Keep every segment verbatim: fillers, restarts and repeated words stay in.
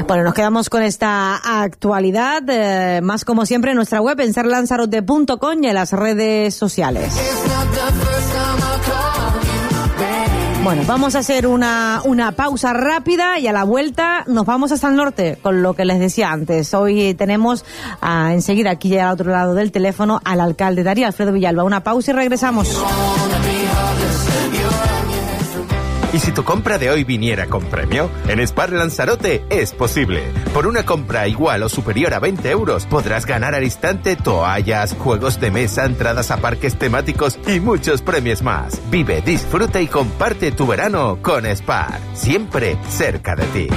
Bueno, nos quedamos con esta actualidad, eh, más como siempre en nuestra web, en ser lanzarote punto com y en las redes sociales. Bueno, vamos a hacer una, una pausa rápida y a la vuelta nos vamos hasta el norte, con lo que les decía antes. Hoy tenemos a, enseguida aquí al otro lado del teléfono al alcalde de Aría, Alfredo Villalba. Una pausa y regresamos. ¿Y si tu compra de hoy viniera con premio? En Spar Lanzarote es posible. Por una compra igual o superior a veinte euros podrás ganar al instante toallas, juegos de mesa, entradas a parques temáticos y muchos premios más. Vive, disfruta y comparte tu verano con Spar. Siempre cerca de ti.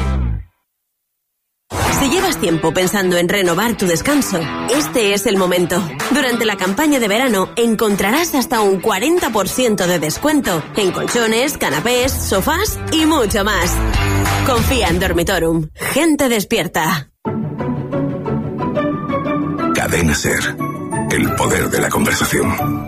Si llevas tiempo pensando en renovar tu descanso, este es el momento. Durante la campaña de verano encontrarás hasta un cuarenta por ciento de descuento en colchones, canapés, sofás y mucho más. Confía en Dormitorum. Gente despierta. Cadena Ser. El poder de la conversación.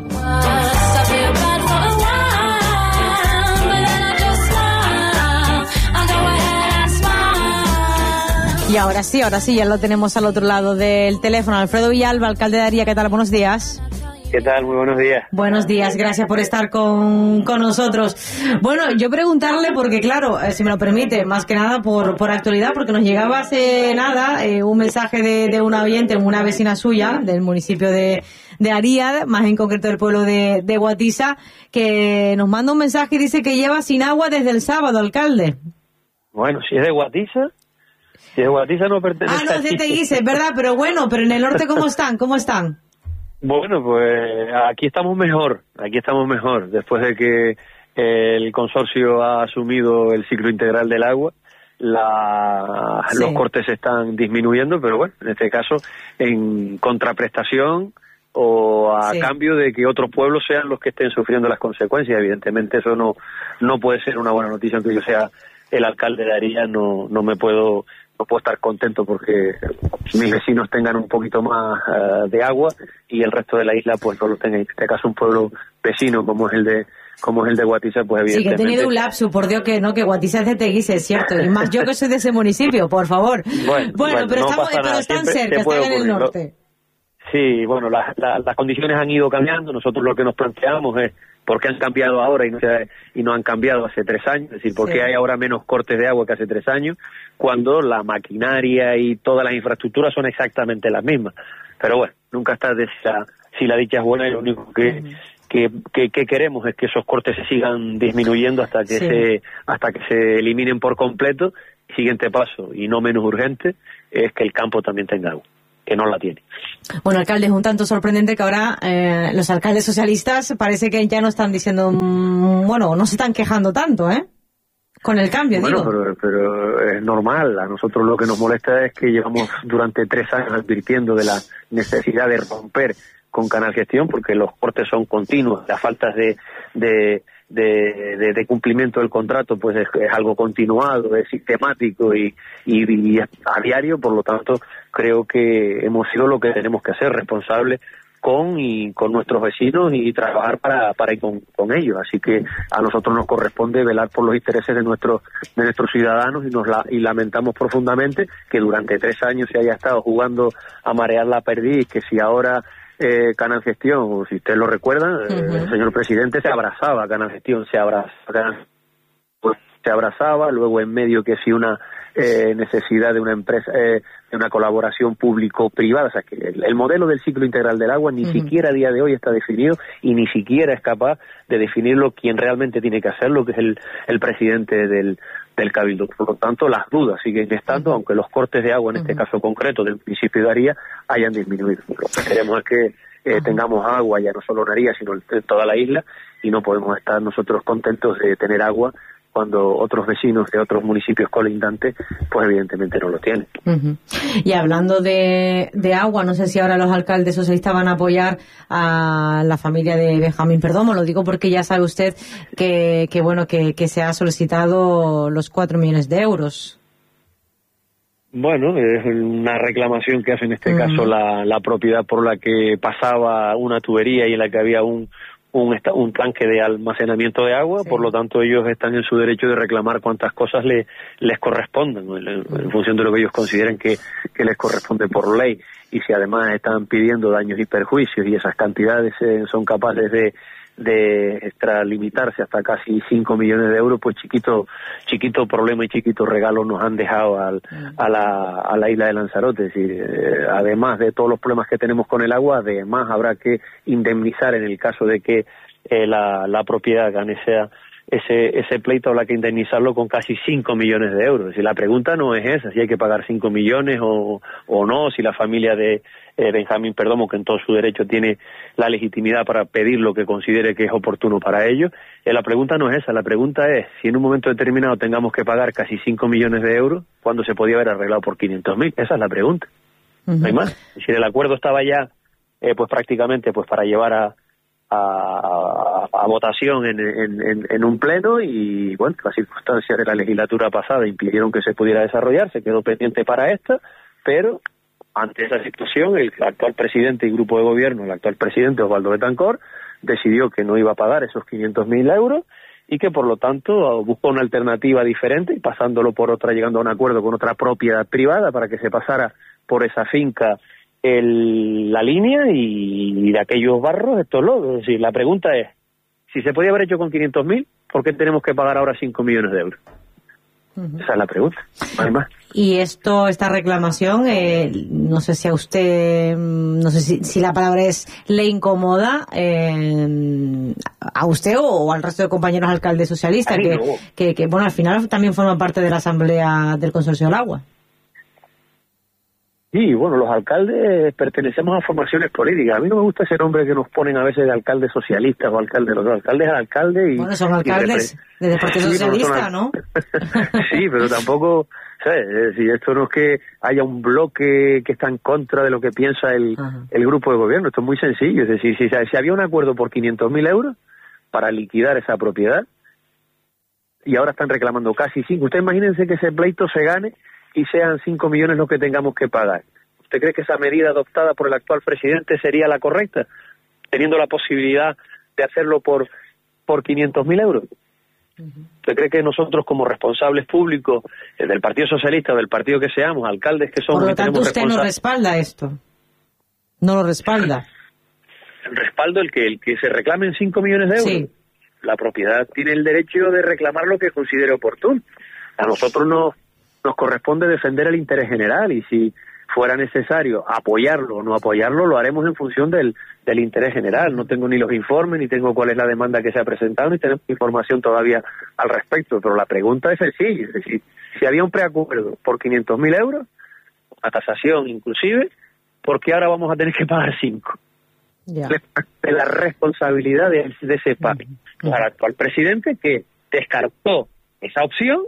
Y ahora sí, ahora sí, ya lo tenemos al otro lado del teléfono. Alfredo Villalba, alcalde de Aría, ¿qué tal? Buenos días. ¿Qué tal? Muy buenos días. Buenos días, gracias por estar con, con nosotros. Bueno, yo preguntarle, porque claro, eh, si me lo permite, más que nada por, por actualidad, porque nos llegaba hace nada eh, un mensaje de, de una oyente, una vecina suya, del municipio de, de Aría, más en concreto del pueblo de, de Guatiza, que nos manda un mensaje y dice que lleva sin agua desde el sábado, alcalde. Bueno, si es de Guatiza... Si es Guatiza no pertenece Ah, no, es de Teguise, es verdad, pero bueno, pero en el norte, ¿cómo están? ¿Cómo están? Bueno, pues aquí estamos mejor, aquí estamos mejor, después de que el consorcio ha asumido el ciclo integral del agua, la, sí. los cortes están disminuyendo, pero bueno, en este caso en contraprestación o a sí. cambio de que otros pueblos sean los que estén sufriendo las consecuencias. Evidentemente eso no, no puede ser una buena noticia, aunque yo sea el alcalde de Aría, no, no me puedo... No puedo estar contento porque mis vecinos tengan un poquito más uh, de agua y el resto de la isla pues no lo tenga. En este caso un pueblo vecino como es el de como es el de Guatiza, pues evidentemente... Sí, que he tenido un lapsus, por Dios que no, que Guatiza es de Teguise, es cierto. Y más yo que soy de ese municipio, por favor. Bueno, bueno, bueno pero, no estamos, pero están cerca, están en el norte. Sí, bueno, la, la, las condiciones han ido cambiando. Nosotros lo que nos planteamos es por qué han cambiado ahora y no, y no han cambiado hace tres años. Es decir, por qué sí. hay ahora menos cortes de agua que hace tres años, cuando la maquinaria y todas las infraestructuras son exactamente las mismas. Pero bueno, nunca está de si la, si la dicha es buena, y lo único que, uh-huh. que, que, que queremos es que esos cortes se sigan disminuyendo hasta que sí. se hasta que se eliminen por completo. Siguiente paso, y no menos urgente, es que el campo también tenga agua, que no la tiene. Bueno, alcalde, es un tanto sorprendente que ahora eh, los alcaldes socialistas parece que ya no están diciendo, mmm, bueno, no se están quejando tanto, ¿eh? Con el cambio, bueno, digo. Pero, pero es normal. A nosotros lo que nos molesta es que llevamos durante tres años advirtiendo de la necesidad de romper con Canal Gestión, porque los cortes son continuos, las faltas de... de De, de, de cumplimiento del contrato pues es, es algo continuado, es sistemático y, y, y a diario. Por lo tanto creo que hemos sido lo que tenemos que hacer, responsables con y con nuestros vecinos y trabajar para para ir con, con ellos. Así que a nosotros nos corresponde velar por los intereses de nuestros de nuestros ciudadanos y nos la, y lamentamos profundamente que durante tres años se haya estado jugando a marear la perdiz, que si ahora Eh, Canal Gestión, si usted lo recuerda, uh-huh. eh, el señor presidente se abrazaba a Canal Gestión, se abrazaba, pues, se abrazaba, luego en medio que si una eh, necesidad de una empresa, eh, de una colaboración público-privada, o sea que el, el modelo del ciclo integral del agua ni uh-huh. siquiera a día de hoy está definido y ni siquiera es capaz de definirlo quien realmente tiene que hacerlo, que es el, el presidente del del Cabildo. Por lo tanto, las dudas siguen estando, uh-huh. aunque los cortes de agua, en uh-huh. este caso concreto del municipio de Aría, hayan disminuido. Lo que queremos es que eh, uh-huh. tengamos agua, ya no solo en Aría, sino en toda la isla, y no podemos estar nosotros contentos de tener agua cuando otros vecinos de otros municipios colindantes, pues evidentemente no lo tienen. Uh-huh. Y hablando de, de agua, no sé si ahora los alcaldes socialistas van a apoyar a la familia de Benjamín Perdomo. Lo digo porque ya sabe usted que, que bueno, que, que se ha solicitado los cuatro millones de euros. Bueno, es una reclamación que hace en este uh-huh. caso la, la propiedad por la que pasaba una tubería y en la que había un un, un tanque de almacenamiento de agua, sí. Por lo tanto ellos están en su derecho de reclamar cuantas cosas le, les correspondan, ¿no? en, en función de lo que ellos consideren que, que les corresponde por ley. Y si además están pidiendo daños y perjuicios y esas cantidades eh, son capaces de de extralimitarse hasta casi cinco millones de euros, pues chiquito chiquito problema y chiquito regalo nos han dejado al, a, la, a la isla de Lanzarote. Es decir, eh, además de todos los problemas que tenemos con el agua, además habrá que indemnizar en el caso de que eh, la, la propiedad gane ese, ese, ese pleito, habrá que indemnizarlo con casi cinco millones de euros. Si la pregunta no es esa, si hay que pagar cinco millones o, o no, si la familia de Eh, Benjamín Perdomo, que en todo su derecho tiene la legitimidad para pedir lo que considere que es oportuno para ellos, eh, la pregunta no es esa, la pregunta es si en un momento determinado tengamos que pagar casi cinco millones de euros, cuando se podía haber arreglado por quinientos mil, esa es la pregunta. Uh-huh. No hay más. Si el acuerdo estaba ya, eh, pues prácticamente pues para llevar a, a, a votación en, en, en, en un pleno, y bueno, las circunstancias de la legislatura pasada impidieron que se pudiera desarrollar, se quedó pendiente para esta, pero ante esa situación, el actual presidente y grupo de gobierno, el actual presidente Osvaldo Betancourt, decidió que no iba a pagar esos quinientos mil euros y que por lo tanto buscó una alternativa diferente, pasándolo por otra, llegando a un acuerdo con otra propiedad privada para que se pasara por esa finca el, la línea y, y de aquellos barros estos lodos. Es decir, la pregunta es, si se podía haber hecho con quinientos mil, ¿por qué tenemos que pagar ahora cinco millones de euros? Uh-huh. Esa es la pregunta, no hay más. Y esto, esta reclamación, eh, no sé si a usted, no sé si, si la palabra es, le incomoda eh, a usted o al resto de compañeros alcaldes socialistas, que, no. que, que, bueno, al final también forman parte de la Asamblea del Consorcio del Agua. Sí, bueno, los alcaldes pertenecemos a formaciones políticas. A mí no me gusta ese nombre que nos ponen a veces de alcaldes socialistas o alcaldes, los alcaldes al alcalde y... Bueno, son alcaldes y del Partido sí, Socialista, ¿no? Sí, pero tampoco, ¿sabes? Es decir, esto no es que haya un bloque que está en contra de lo que piensa el, el grupo de gobierno. Esto es muy sencillo. Es decir, si, si había un acuerdo por quinientos mil euros para liquidar esa propiedad y ahora están reclamando casi cinco. Ustedes imagínense que ese pleito se gane y sean cinco millones los que tengamos que pagar. ¿Usted cree que esa medida adoptada por el actual presidente sería la correcta, teniendo la posibilidad de hacerlo por por quinientos mil euros? Uh-huh. ¿Usted cree que nosotros, como responsables públicos eh, del Partido Socialista o del partido que seamos, alcaldes que somos... Por lo tanto, usted no respalda esto. No lo respalda. ¿El respaldo el que el que se reclamen cinco millones de euros? Sí. La propiedad tiene el derecho de reclamar lo que considere oportuno. A nosotros nos... nos corresponde defender el interés general, y si fuera necesario apoyarlo o no apoyarlo, lo haremos en función del, del interés general. No tengo ni los informes, ni tengo cuál es la demanda que se ha presentado, ni tenemos información todavía al respecto, pero la pregunta es sencilla, es decir, si había un preacuerdo por quinientos mil euros, a tasación inclusive, ¿por qué ahora vamos a tener que pagar cinco? Yeah. De la responsabilidad de, de ese pago. Mm-hmm. Para el actual presidente, que descartó esa opción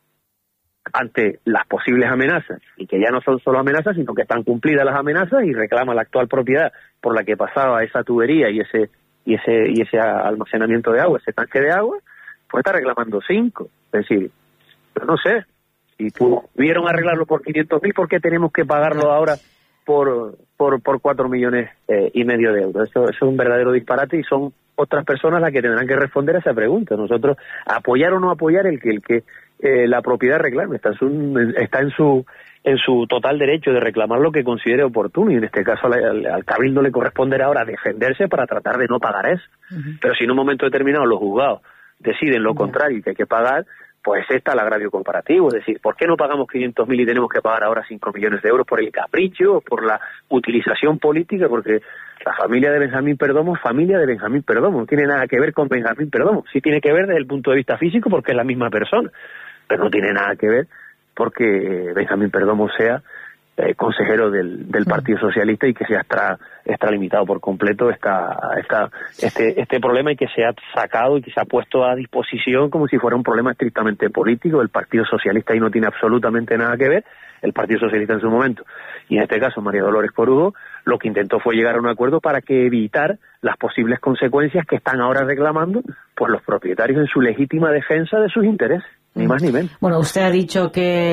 ante las posibles amenazas, y que ya no son solo amenazas, sino que están cumplidas las amenazas, y reclama la actual propiedad por la que pasaba esa tubería y ese y ese y ese almacenamiento de agua, ese tanque de agua, pues está reclamando cinco. Es decir, pero no sé, si pudieron arreglarlo por quinientos mil, ¿por qué tenemos que pagarlo ahora por por por cuatro millones eh, y medio de euros? Eso, eso es un verdadero disparate, y son otras personas las que tendrán que responder a esa pregunta. Nosotros, apoyar o no apoyar el que el que eh, la propiedad reclame, está en su, está en su en su total derecho de reclamar lo que considere oportuno, y en este caso al, al, al Cabildo le corresponderá ahora defenderse para tratar de no pagar eso. Uh-huh. Pero si en un momento determinado los juzgados deciden lo uh-huh. contrario y que hay que pagar, pues está el agravio comparativo. Es decir, ¿por qué no pagamos quinientos mil y tenemos que pagar ahora cinco millones de euros por el capricho o por la utilización política? Porque la familia de Benjamín Perdomo es familia de Benjamín Perdomo, no tiene nada que ver con Benjamín Perdomo. Sí tiene que ver desde el punto de vista físico porque es la misma persona, pero no tiene nada que ver porque Benjamín Perdomo sea eh, consejero del, del Partido Socialista y que sea extra, extralimitado por completo esta, esta, este, este problema, y que se ha sacado y que se ha puesto a disposición como si fuera un problema estrictamente político. El Partido Socialista ahí no tiene absolutamente nada que ver. El Partido Socialista en su momento, y en este caso María Dolores Corujo, lo que intentó fue llegar a un acuerdo para que evitar las posibles consecuencias que están ahora reclamando pues los propietarios en su legítima defensa de sus intereses. ni más ni menos. Bueno, usted ha dicho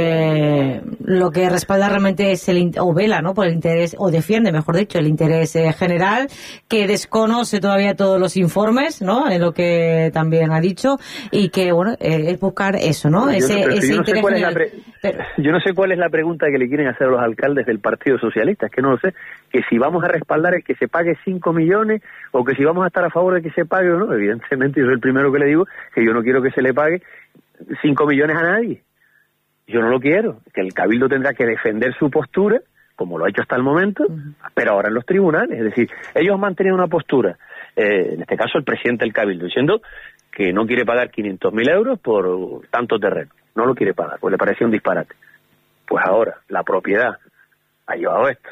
que lo que respalda realmente es el, o vela, ¿no?, por el interés, o defiende, mejor dicho, el interés eh, general, que desconoce todavía todos los informes, ¿no?, en lo que también ha dicho, y que, bueno, eh, es buscar eso, ¿no?, yo ese, no, ese yo no interés general. Pre... Pero... Yo no sé cuál es la pregunta que le quieren hacer a los alcaldes del Partido Socialista, es que no lo sé, que si vamos a respaldar el que se pague cinco millones, o que si vamos a estar a favor de que se pague o no. Evidentemente yo soy el primero que le digo que yo no quiero que se le pague cinco millones a nadie. Yo no lo quiero, que el Cabildo tendrá que defender su postura, como lo ha hecho hasta el momento, uh-huh. pero ahora en los tribunales. Es decir, ellos han mantenido una postura, eh, en este caso el presidente del Cabildo, diciendo que no quiere pagar quinientos mil euros por tanto terreno. No lo quiere pagar, pues le parecía un disparate. Pues ahora, la propiedad ha llevado esto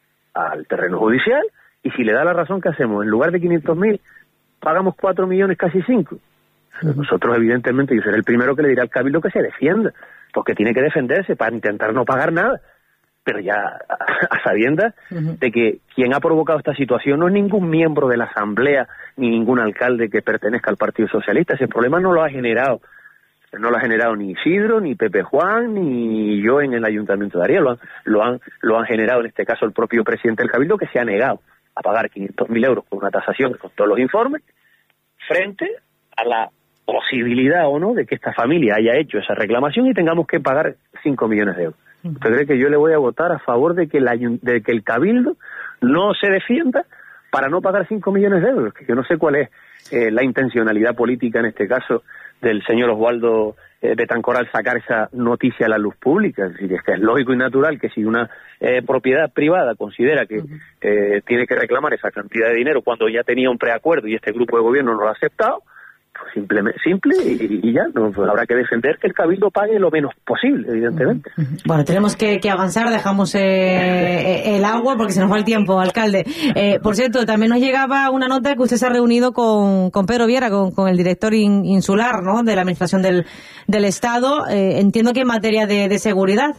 al terreno judicial, y si le da la razón, ¿qué hacemos? En lugar de quinientos mil, pagamos cuatro millones, casi cinco. Nosotros, evidentemente, yo seré el primero que le dirá al Cabildo que se defienda, porque tiene que defenderse para intentar no pagar nada, pero ya a, a sabiendas uh-huh. de que quien ha provocado esta situación no es ningún miembro de la Asamblea ni ningún alcalde que pertenezca al Partido Socialista. Ese problema no lo ha generado, no lo ha generado ni Isidro, ni Pepe Juan, ni yo en el Ayuntamiento de Ariel. Lo han, lo han, lo han generado en este caso el propio presidente del Cabildo, que se ha negado a pagar quinientos mil euros con una tasación con todos los informes, frente a la posibilidad o no de que esta familia haya hecho esa reclamación y tengamos que pagar cinco millones de euros. ¿Usted cree que yo le voy a votar a favor de que, la, de que el Cabildo no se defienda para no pagar cinco millones de euros? Que yo no sé cuál es eh, la intencionalidad política en este caso del señor Oswaldo eh, Betancor al sacar esa noticia a la luz pública. Es decir, es que es lógico y natural que si una eh, propiedad privada considera que eh, tiene que reclamar esa cantidad de dinero cuando ya tenía un preacuerdo y este grupo de gobierno no lo ha aceptado, Simplemente, simple y, y ya, no, pues habrá que defender que el Cabildo pague lo menos posible, evidentemente. Bueno, tenemos que, que avanzar, dejamos eh, el agua porque se nos va el tiempo, alcalde. Eh, por cierto, también nos llegaba una nota que usted se ha reunido con, con Pedro Viera, con, con el director in, insular, ¿no?, de la Administración del, del Estado, eh, entiendo que en materia de, de seguridad.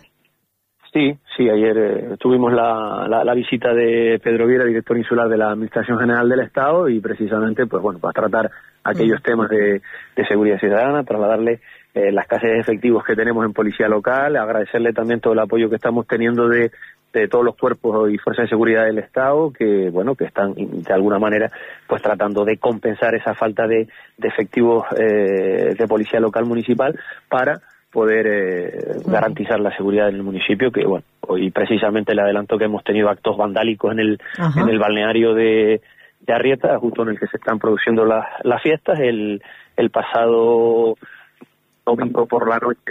Sí, sí, ayer eh, tuvimos la, la, la visita de Pedro Viera, director insular de la Administración General del Estado, y precisamente, pues bueno, para tratar aquellos temas de, de seguridad ciudadana, trasladarle eh, la escasez de efectivos que tenemos en policía local, agradecerle también todo el apoyo que estamos teniendo de, de todos los cuerpos y fuerzas de seguridad del Estado, que bueno, que están de alguna manera pues tratando de compensar esa falta de, de efectivos eh, de policía local municipal para poder eh, garantizar la seguridad en el municipio, que bueno, hoy precisamente le adelanto que hemos tenido actos vandálicos en el Ajá. en el balneario de, de Arrieta, justo en el que se están produciendo las, las fiestas. El, el pasado domingo por la noche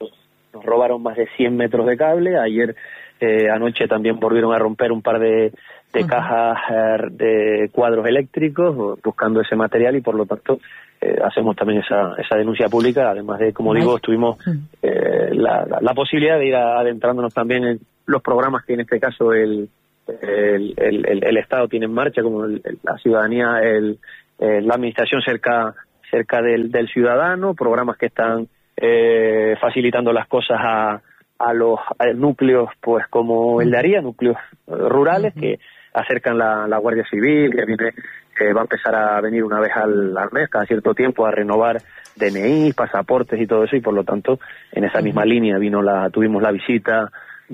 nos robaron más de cien metros de cable. Ayer eh, anoche también volvieron a romper un par de, de uh-huh. cajas eh, de cuadros eléctricos buscando ese material, y por lo tanto Eh, hacemos también esa, esa denuncia pública, además de, como digo, tuvimos eh, la, la, la posibilidad de ir adentrándonos también en los programas que en este caso el, el, el, el, el Estado tiene en marcha, como el, el, la ciudadanía, el, el, la administración cerca cerca del, del ciudadano, programas que están eh, facilitando las cosas a, a los a núcleos, pues como el de Aría, núcleos eh, rurales, uh-huh. que acercan la, la Guardia Civil, que viene que va a empezar a venir una vez al, al mes, cada cierto tiempo, a renovar D N I, pasaportes y todo eso, y por lo tanto, en esa misma uh-huh. línea vino la tuvimos la visita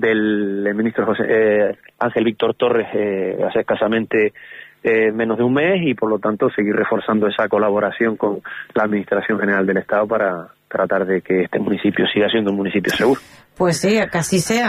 del ministro José, eh, Ángel Víctor Torres eh, hace escasamente eh, menos de un mes, y por lo tanto seguir reforzando esa colaboración con la Administración General del Estado para tratar de que este municipio siga siendo un municipio seguro. Pues sí, que así sea.